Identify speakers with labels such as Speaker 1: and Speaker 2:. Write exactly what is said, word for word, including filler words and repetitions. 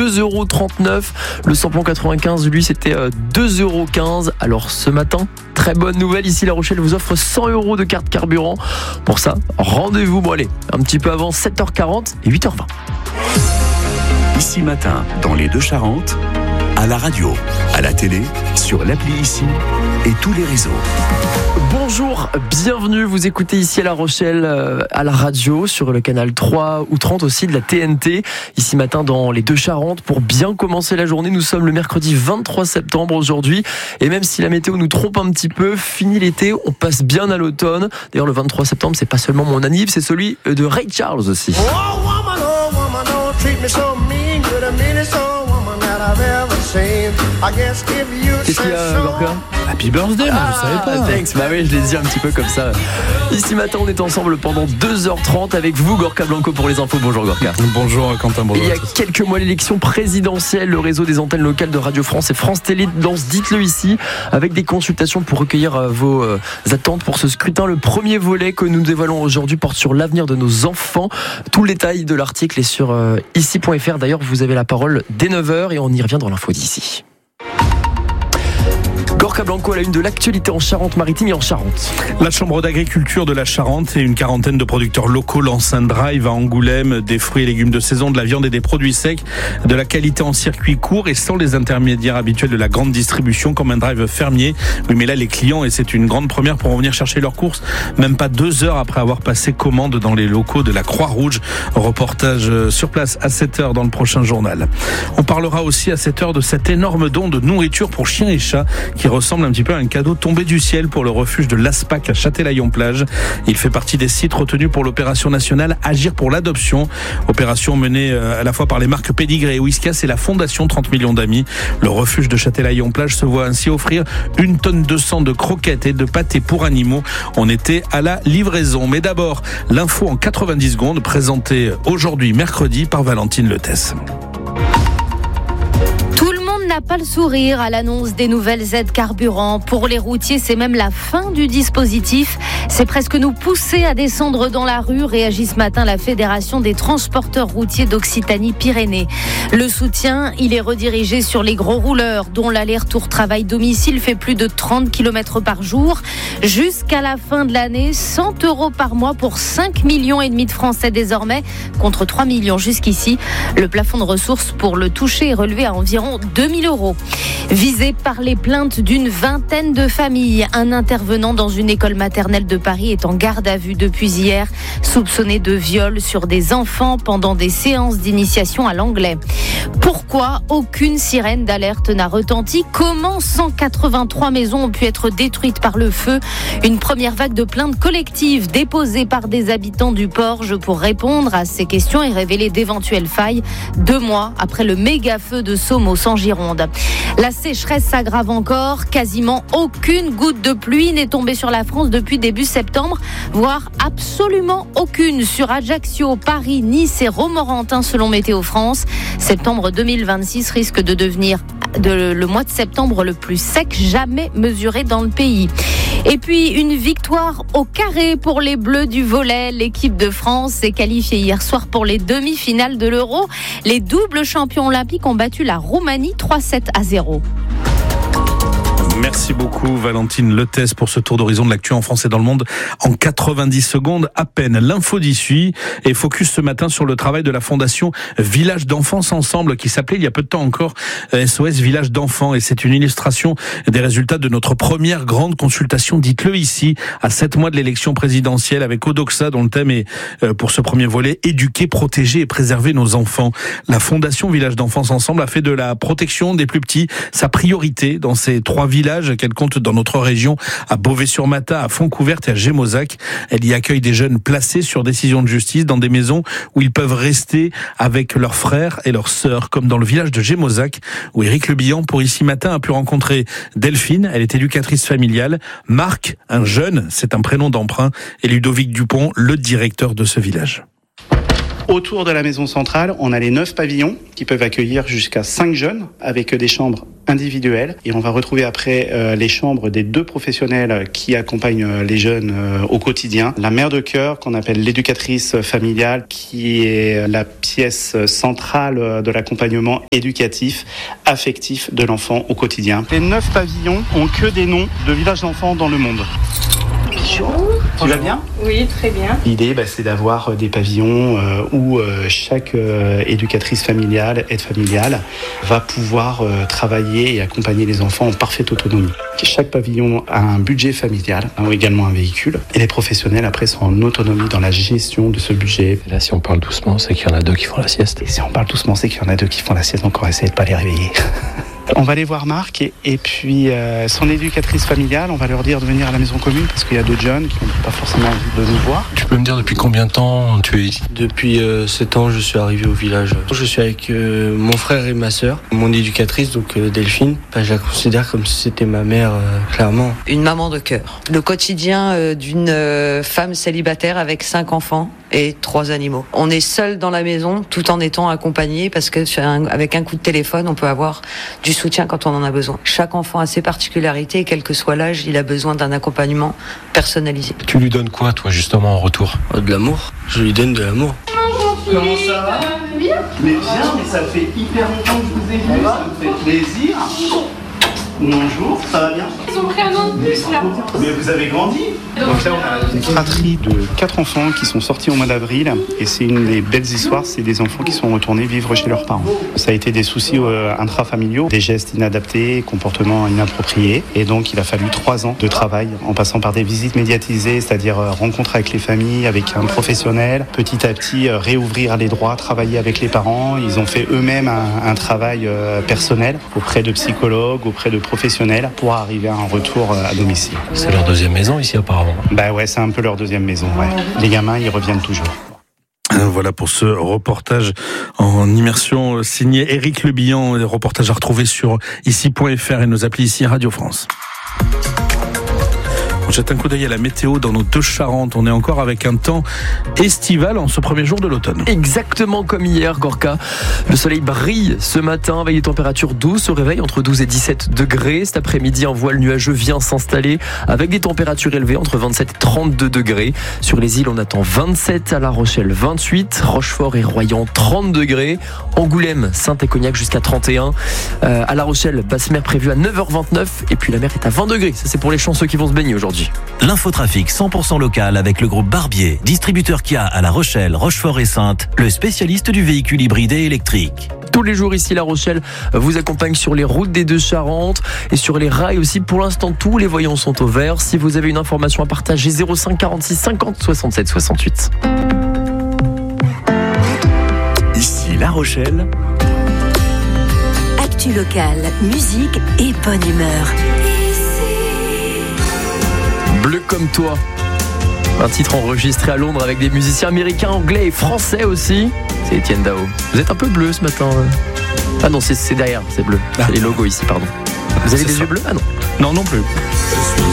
Speaker 1: deux euros trente-neuf. Le samplon quatre-vingt-quinze, lui, c'était deux euros quinze. Alors ce matin, très bonne nouvelle, ici La Rochelle vous offre cent euros de carte carburant. Pour ça, rendez-vous, bon allez, un petit peu avant sept heures quarante et huit heures vingt.
Speaker 2: Ici Matin, dans les Deux-Charentes, à la radio, à la télé, sur l'appli Ici et tous les réseaux.
Speaker 1: Bonjour, bienvenue, vous écoutez ici à La Rochelle, euh, à la radio, sur le canal trois ou trente aussi de la T N T. Ici Matin dans les Deux-Charentes, pour bien commencer la journée, nous sommes le mercredi vingt-trois septembre aujourd'hui. Et même si la météo nous trompe un petit peu, fini l'été, on passe bien à l'automne. D'ailleurs le vingt-trois septembre, c'est pas seulement mon anniv, c'est celui de Ray Charles aussi.
Speaker 3: Oh, woman, oh, woman, oh, treat me so mean, you're the meanest old woman that I've ever seen. I guess if you
Speaker 1: Qu'est-ce qu'il y a, Gorka?
Speaker 4: Happy birthday, moi, je savais pas.
Speaker 1: Thanks, bah oui, je l'ai dit un petit peu comme ça. Ici Matin, on est ensemble pendant deux heures trente avec vous, Gorka Blanco, pour les infos. Bonjour Gorka.
Speaker 4: Bonjour Quentin, bonjour.
Speaker 1: Il y a quelques mois, l'élection présidentielle, le réseau des antennes locales de Radio France et France Télé lance Dites-le ici, avec des consultations pour recueillir vos euh, attentes pour ce scrutin. Le premier volet que nous dévoilons aujourd'hui porte sur l'avenir de nos enfants. Tout le détail de l'article est sur euh, ici point f r. D'ailleurs, vous avez la parole dès neuf heures et on y revient dans l'info d'ici. Gorka Blanco à la une de l'actualité en Charente-Maritime et en Charente.
Speaker 4: La Chambre d'agriculture de la Charente et une quarantaine de producteurs locaux lancent un drive à Angoulême. Des fruits et légumes de saison, de la viande et des produits secs, de la qualité en circuit court et sans les intermédiaires habituels de la grande distribution, comme un drive fermier. Oui, mais là, les clients, et c'est une grande première, pourront venir chercher leurs courses même pas deux heures après avoir passé commande dans les locaux de la Croix-Rouge. Reportage sur place à sept heures dans le prochain journal. On parlera aussi à sept heures de cet énorme don de nourriture pour chiens et chats qui ressemble un petit peu à un cadeau tombé du ciel pour le refuge de l'Aspac à Châtelaillon-Plage. Il fait partie des sites retenus pour l'opération nationale Agir pour l'adoption. Opération menée à la fois par les marques Pédigré et Whiskas et la fondation trente millions d'amis. Le refuge de Châtelaillon-Plage se voit ainsi offrir une tonne de sang de croquettes et de pâtés pour animaux. On était à la livraison. Mais d'abord, l'info en quatre-vingt-dix secondes présentée aujourd'hui mercredi par Valentine Lettès.
Speaker 5: N'a pas le sourire à l'annonce des nouvelles aides carburant. Pour les routiers, c'est même la fin du dispositif. C'est presque nous pousser à descendre dans la rue, réagit ce matin la Fédération des transporteurs routiers d'Occitanie-Pyrénées. Le soutien, il est redirigé sur les gros rouleurs, dont l'aller-retour travail-domicile fait plus de trente kilomètres par jour. Jusqu'à la fin de l'année, cent euros par mois pour cinq millions et demi de Français désormais, contre trois millions jusqu'ici. Le plafond de ressources pour le toucher est relevé à environ deux mille euros. Visé par les plaintes d'une vingtaine de familles, un intervenant dans une école maternelle de Paris est en garde à vue depuis hier, soupçonné de viol sur des enfants pendant des séances d'initiation à l'anglais. Pourquoi aucune sirène d'alerte n'a retenti? Comment cent quatre-vingt-trois maisons ont pu être détruites par le feu? Une première vague de plaintes collectives déposées par des habitants du Porge pour répondre à ces questions et révéler d'éventuelles failles, deux mois après le méga-feu de Somos en Gironde. La sécheresse s'aggrave encore. Quasiment aucune goutte de pluie n'est tombée sur la France depuis début septembre, voire absolument aucune sur Ajaccio, Paris, Nice et Romorantin selon Météo France. Septembre deux mille vingt-six risque de devenir de, le mois de septembre le plus sec jamais mesuré dans le pays. Et puis une victoire au carré pour les Bleus du volley. L'équipe de France s'est qualifiée hier soir pour les demi-finales de l'Euro. Les doubles champions olympiques ont battu la Roumanie trois sept à zéro.
Speaker 4: Merci beaucoup Valentine Lettès pour ce tour d'horizon de l'actu en France et dans le monde en quatre-vingt-dix secondes à peine. L'info d'issue et focus ce matin sur le travail de la fondation Village d'Enfance Ensemble qui s'appelait il y a peu de temps encore S O S Village d'Enfants, et c'est une illustration des résultats de notre première grande consultation, dites-le ici, à sept mois de l'élection présidentielle avec Odoxa, dont le thème est pour ce premier volet éduquer, protéger et préserver nos enfants. La fondation Village d'Enfance Ensemble a fait de la protection des plus petits sa priorité dans ces trois villages qu'elle compte dans notre région, à Beauvais-sur-Matha, à Fontcouverte et à Gémozac. Elle y accueille des jeunes placés sur décision de justice dans des maisons où ils peuvent rester avec leurs frères et leurs sœurs, comme dans le village de Gémozac, où Éric Le Bihan, pour Ici Matin, a pu rencontrer Delphine, elle est éducatrice familiale, Marc, un jeune, c'est un prénom d'emprunt, et Ludovic Dupont, le directeur de ce village.
Speaker 6: Autour de la maison centrale, on a les neuf pavillons qui peuvent accueillir jusqu'à cinq jeunes avec des chambres individuelle. Et on va retrouver après euh, les chambres des deux professionnels qui accompagnent euh, les jeunes euh, au quotidien. La mère de cœur, qu'on appelle l'éducatrice familiale, qui est la pièce centrale de l'accompagnement éducatif, affectif de l'enfant au quotidien. Les neuf pavillons ont que des noms de villages d'enfants dans le monde.
Speaker 7: Bonjour.
Speaker 6: Tu vas bien ?
Speaker 7: Oui, très bien.
Speaker 6: L'idée, bah, c'est d'avoir des pavillons euh, où euh, chaque euh, éducatrice familiale, aide familiale, va pouvoir euh, travailler et accompagner les enfants en parfaite autonomie. Chaque pavillon a un budget familial, hein, ou également un véhicule, et les professionnels après sont en autonomie dans la gestion de ce budget.
Speaker 8: Et là, si on parle doucement, c'est qu'il y en a deux qui font la sieste.
Speaker 6: Et si on parle doucement, c'est qu'il y en a deux qui font la sieste, donc on va essayer de pas les réveiller. On va aller voir Marc et, et puis euh, son éducatrice familiale, on va leur dire de venir à la maison commune parce qu'il y a d'autres jeunes qui n'ont pas forcément envie de nous voir.
Speaker 8: Tu peux me dire depuis combien de temps tu es ici ?
Speaker 9: Depuis euh, sept ans, je suis arrivé au village. Je suis avec euh, mon frère et ma sœur. Mon éducatrice, donc euh, Delphine, bah, je la considère comme si c'était ma mère, euh, clairement.
Speaker 10: Une maman de cœur. Le quotidien euh, d'une euh, femme célibataire avec cinq enfants et trois animaux. On est seul dans la maison tout en étant accompagné parce que un, avec un coup de téléphone, on peut avoir du soutien quand on en a besoin. Chaque enfant a ses particularités et quel que soit l'âge, il a besoin d'un accompagnement personnalisé.
Speaker 8: Tu lui donnes quoi, toi, justement, en retour ?
Speaker 9: De l'amour. Je lui donne de l'amour.
Speaker 6: Comment ça va ? Bien. Mais bien, mais ça fait hyper longtemps que je vous ai vu, ça me fait plaisir. Bonjour, ça va bien ?
Speaker 7: Ils ont pris un an de plus là.
Speaker 6: Mais vous avez grandi ? Donc là, on a une fratrie de quatre enfants qui sont sortis au mois d'avril et c'est une des belles histoires, c'est des enfants qui sont retournés vivre chez leurs parents. Ça a été des soucis euh, intrafamiliaux, des gestes inadaptés, comportements inappropriés et donc il a fallu trois ans de travail en passant par des visites médiatisées, c'est-à-dire euh, rencontres avec les familles, avec un professionnel, petit à petit euh, réouvrir les droits, travailler avec les parents. Ils ont fait eux-mêmes un, un travail euh, personnel auprès de psychologues, auprès de professionnels pour arriver à un retour à domicile.
Speaker 8: C'est leur deuxième maison ici apparemment.
Speaker 6: Bah ouais, c'est un peu leur deuxième maison. Ouais. Les gamins, ils reviennent toujours.
Speaker 4: Voilà pour ce reportage en immersion signé Éric Le Bihan, reportage à retrouver sur ici point f r et nos applis ici Radio France. On jette un coup d'œil à la météo dans nos deux Charentes. On est encore avec un temps estival en ce premier jour de l'automne.
Speaker 1: Exactement comme hier, Gorka. Le soleil brille ce matin avec des températures douces au réveil, entre douze et dix-sept degrés. Cet après-midi, un voile nuageux vient s'installer avec des températures élevées entre vingt-sept et trente-deux degrés. Sur les îles, on attend vingt-sept, à La Rochelle vingt-huit, Rochefort et Royan trente degrés, Angoulême, Saint et Cognac jusqu'à trente et un. Euh, à La Rochelle, basse mer prévue à neuf heures vingt-neuf et puis la mer est à vingt degrés. Ça, c'est pour les chanceux qui vont se baigner aujourd'hui.
Speaker 11: L'infotrafic cent pour cent local avec le groupe Barbier, distributeur Kia à La Rochelle, Rochefort et Sainte, le spécialiste du véhicule hybride et électrique.
Speaker 1: Tous les jours ici, La Rochelle vous accompagne sur les routes des deux Charentes et sur les rails aussi. Pour l'instant, tous les voyants sont au vert. Si vous avez une information à partager, zéro cinq quarante-six cinquante soixante-sept soixante-huit.
Speaker 2: Ici La Rochelle.
Speaker 12: Actu locale, musique et bonne humeur.
Speaker 1: Bleu comme toi. Un titre enregistré à Londres avec des musiciens américains, anglais et français aussi. C'est Étienne Dao. Vous êtes un peu bleu ce matin. Ah non, c'est, c'est derrière, c'est bleu. C'est les logos ici, pardon. Vous avez
Speaker 4: c'est
Speaker 1: des
Speaker 4: ça.
Speaker 1: yeux bleus ? Ah non.
Speaker 4: Non, non plus.